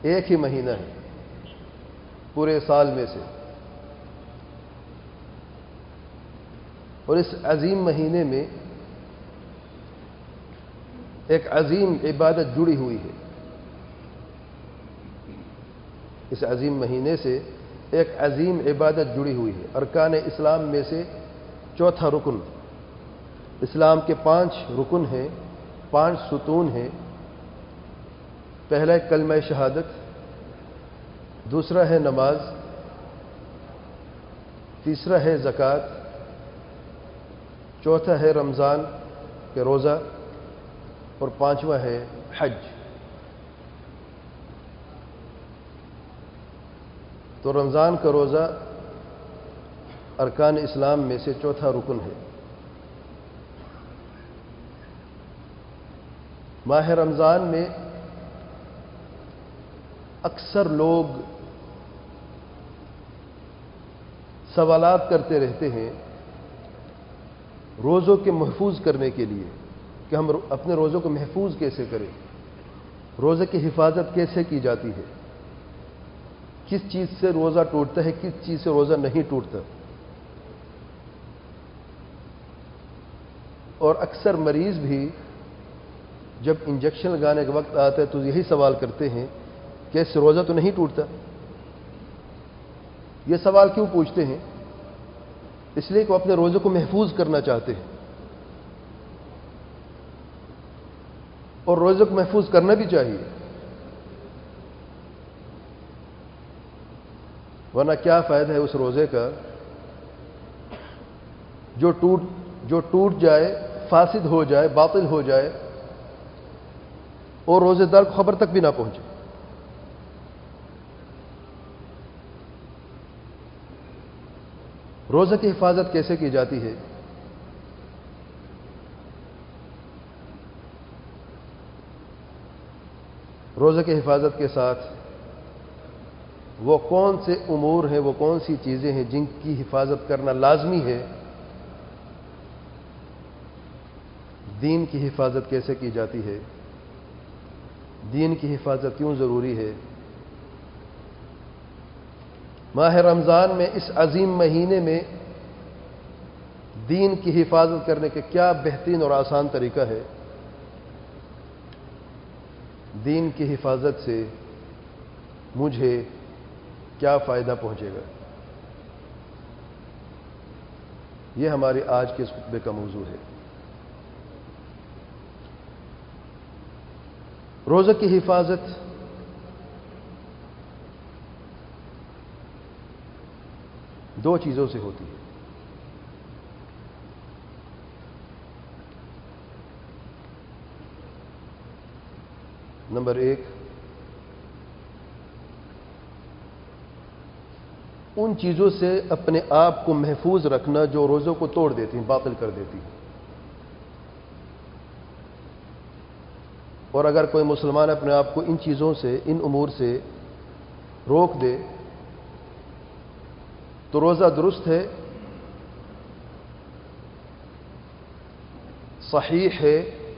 ایک ہی مہینہ ہے پورے سال میں سے، اور اس عظیم مہینے میں ایک عظیم عبادت جڑی ہوئی ہے۔ اس عظیم مہینے سے ایک عظیم عبادت جڑی ہوئی ہے، ارکان اسلام میں سے چوتھا رکن۔ اسلام کے 5 رکن ہیں، 5 ستون ہیں۔ پہلا ہے کلمہ شہادت، دوسرا ہے نماز، تیسرا ہے زکوٰۃ، چوتھا ہے رمضان کے روزہ، اور 5واں ہے حج۔ تو رمضان کا روزہ ارکان اسلام میں سے چوتھا رکن ہے۔ ماہ رمضان میں اکثر لوگ سوالات کرتے رہتے ہیں روزوں کے محفوظ کرنے کے لیے کہ ہم اپنے روزوں کو محفوظ کیسے کریں، روزے کی حفاظت کیسے کی جاتی ہے، کس چیز سے روزہ ٹوٹتا ہے، کس چیز سے روزہ نہیں ٹوٹتا۔ اور اکثر مریض بھی جب انجیکشن لگانے کا وقت آتا ہے تو یہی سوال کرتے ہیں کہ اس سے روزہ تو نہیں ٹوٹتا۔ یہ سوال کیوں پوچھتے ہیں؟ اس لیے کہ وہ اپنے روزے کو محفوظ کرنا چاہتے ہیں، اور روزے کو محفوظ کرنا بھی چاہیے، ورنہ کیا فائدہ ہے اس روزے کا جو ٹوٹ جائے، فاسد ہو جائے، باطل ہو جائے، اور روزے دار کو خبر تک بھی نہ پہنچے۔ روزے کی حفاظت کیسے کی جاتی ہے؟ روزے کی حفاظت کے ساتھ وہ کون سے امور ہیں، وہ کون سی چیزیں ہیں جن کی حفاظت کرنا لازمی ہے؟ دین کی حفاظت کیسے کی جاتی ہے؟ دین کی حفاظت کیوں ضروری ہے؟ ماہ رمضان میں اس عظیم مہینے میں دین کی حفاظت کرنے کے کیا بہترین اور آسان طریقہ ہے؟ دین کی حفاظت سے مجھے کیا فائدہ پہنچے گا؟ یہ ہماری آج کے اس خطبے کا موضوع ہے۔ روزے کی حفاظت دو چیزوں سے ہوتی ہے۔ نمبر 1، ان چیزوں سے اپنے آپ کو محفوظ رکھنا جو روزوں کو توڑ دیتی ہیں، باطل کر دیتی ہیں۔ اور اگر کوئی مسلمان اپنے آپ کو ان چیزوں سے، ان امور سے روک دے تو روزہ درست ہے، صحیح ہے،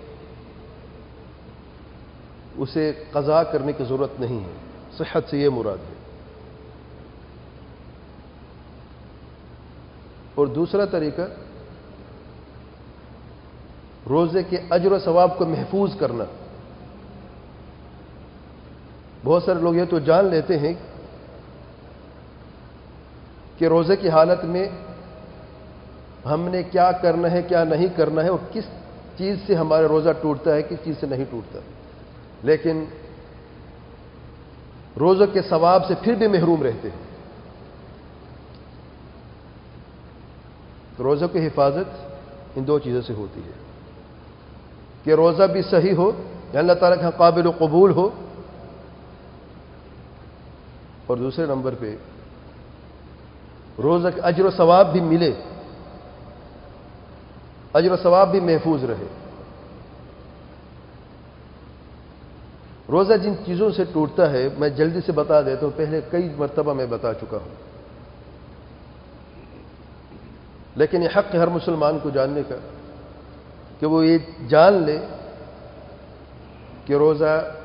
اسے قضا کرنے کی ضرورت نہیں ہے۔ صحت سے یہ مراد ہے۔ اور دوسرا طریقہ، روزے کے اجر و ثواب کو محفوظ کرنا۔ بہت سارے لوگ یہ تو جان لیتے ہیں کہ روزے کی حالت میں ہم نے کیا کرنا ہے، کیا نہیں کرنا ہے، اور کس چیز سے ہمارا روزہ ٹوٹتا ہے، کس چیز سے نہیں ٹوٹتا، لیکن روزے کے ثواب سے پھر بھی محروم رہتے ہیں۔ تو روزے کی حفاظت ان دو چیزوں سے ہوتی ہے کہ روزہ بھی صحیح ہو، یا اللہ تعالیٰ کے قابل و قبول ہو، اور دوسرے نمبر پہ روزہ کے اجر و ثواب بھی ملے، اجر و ثواب بھی محفوظ رہے۔ روزہ جن چیزوں سے ٹوٹتا ہے میں جلدی سے بتا دیتا ہوں، پہلے کئی مرتبہ میں بتا چکا ہوں، لیکن یہ حق ہے ہر مسلمان کو جاننے کا کہ وہ یہ جان لے کہ روزہ